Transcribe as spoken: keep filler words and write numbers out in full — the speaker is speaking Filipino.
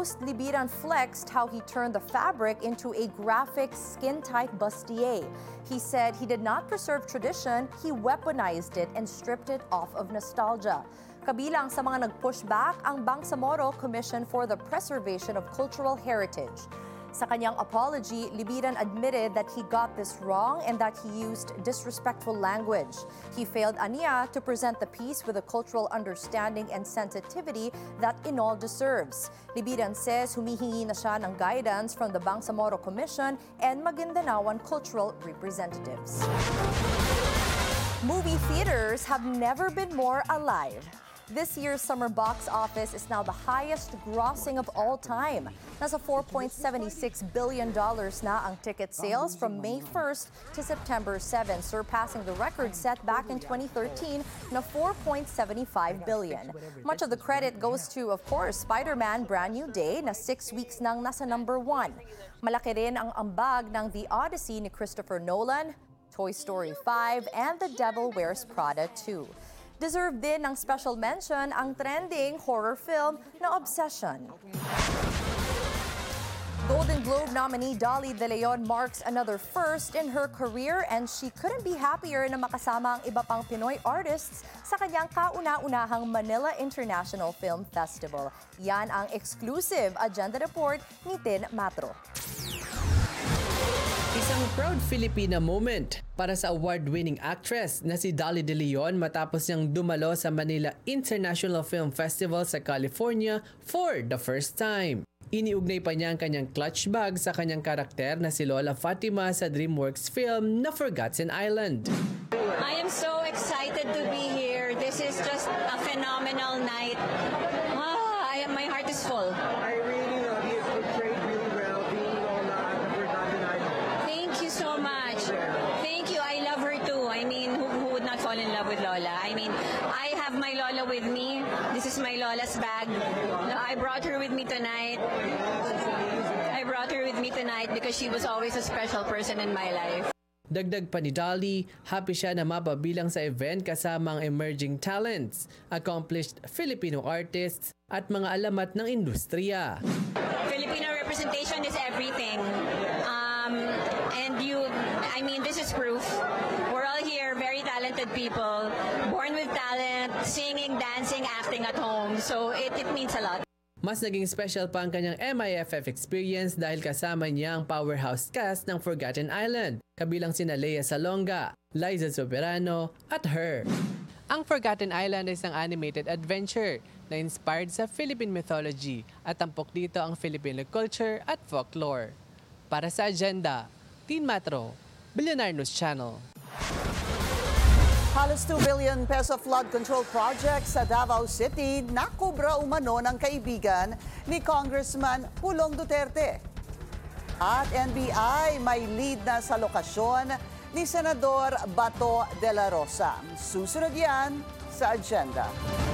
host Libiran flexed how he turned the fabric into a graphic, skin-tight bustier. He said he did not preserve tradition, he weaponized it and stripped it off of nostalgia. Kabilang sa mga nag-push back ang Bangsamoro Commission for the Preservation of Cultural Heritage. Sa kanyang apology, Libiran admitted that he got this wrong and that he used disrespectful language. He failed aniya to present the piece with a cultural understanding and sensitivity that Inol deserves. Libiran says humihingi na siya ng guidance from the Bangsamoro Commission and Maguindanaoan cultural representatives. Movie theaters have never been more alive. This year's summer box office is now the highest grossing of all time. Nasa four point seven six billion dollars na ang ticket sales from May first to September seventh, surpassing the record set back in twenty thirteen na four point seven five billion dollars. Much of the credit goes to, of course, Spider-Man Brand New Day na six weeks nang nasa number one. Malaki rin ang ambag ng The Odyssey ni Christopher Nolan, Toy Story five, and The Devil Wears Prada two. Deserved din ng special mention ang trending horror film na Obsession. Golden Globe nominee Dolly De Leon marks another first in her career and she couldn't be happier na makasama ang iba pang Pinoy artists sa kanyang kauna-unahang Manila International Film Festival. Yan ang exclusive agenda report ni Tin Matro. Isang proud Filipina moment para sa award-winning actress na si Dolly De Leon matapos niyang dumalo sa Manila International Film Festival sa California for the first time. Iniugnay pa niya ang kanyang clutch bag sa kanyang karakter na si Lola Fatima sa DreamWorks film na Forgotten Island. I am so excited to be here. This is just a phenomenal night. Ah, I am, my heart is full. I really love you. It's portrayed really well, being Lola at the Forgotten Island. Thank you so much. Thank you. I love her too. I mean, who, who would not fall in love with Lola? I mean, I have my Lola with me. This is my Lola's bag. I brought her with me tonight. I brought her with me tonight because she was always a special person in my life. Dagdag pa ni Dolly, happy siya na mapabilang sa event kasama ang emerging talents, accomplished Filipino artists at mga alamat ng industriya. Filipino representation is everything. Um, and you, I mean, this is proof. We're all here, very talented people, born with talent, singing, dancing, acting at home. So it, it means a lot. Mas naging special pa ang kanyang M I F F experience dahil kasama niya ang powerhouse cast ng Forgotten Island, kabilang sina Lea Salonga, Liza Soberano at Her. Ang Forgotten Island ay isang animated adventure na inspired sa Philippine mythology at tampok dito ang Filipino culture at folklore. Para sa Agenda, Tin Matro, Billionaire News Channel. Halos two billion peso flood control project sa Davao City nakubra umano ng kaibigan ni Congressman Pulong Duterte. At N B I may lead na sa lokasyon ni Senador Bato de la Rosa. Susunod yan sa Agenda.